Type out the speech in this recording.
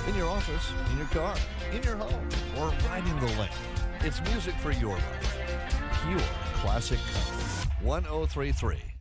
in your office, in your car, in your home, or riding the lane. It's music for your life. Pure classic country. 1033